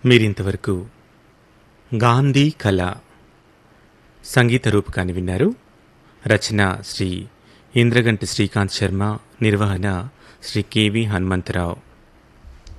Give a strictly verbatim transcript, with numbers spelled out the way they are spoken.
మీరింతవరకు గాంధీ కళ సంగీత రూపకాన్ని విన్నారు. రచన శ్రీ ఇంద్రగంటి శ్రీకాంత్ శర్మ, నిర్వహణ శ్రీ కెవి హనుమంతరావు.